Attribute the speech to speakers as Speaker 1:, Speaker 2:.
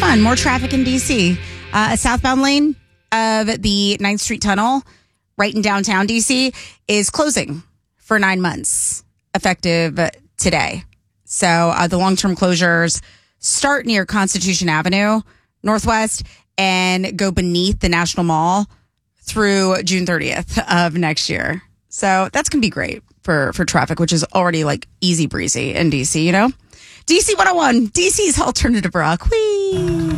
Speaker 1: on. More traffic in D.C. A southbound lane of the 9th Street Tunnel right in downtown D.C. is closing for 9 months, effective today. So the long-term closures start near Constitution Avenue Northwest and go beneath the National Mall through June 30th of next year. So that's going to be great for traffic, which is already like easy breezy in D.C., you know? DC 101, DC's alternative rock. Whee!